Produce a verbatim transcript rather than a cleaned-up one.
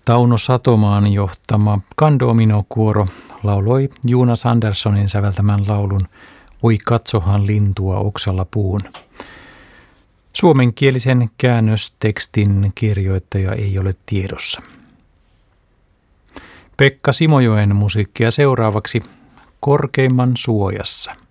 Tauno Satomaan johtama Kandomino-kuoro lauloi Jonas Anderssonin säveltämän laulun Oi katsohan lintua oksalla puun. Suomenkielisen käännöstekstin kirjoittaja ei ole tiedossa. Pekka Simojoen musiikkia seuraavaksi Korkeimman suojassa.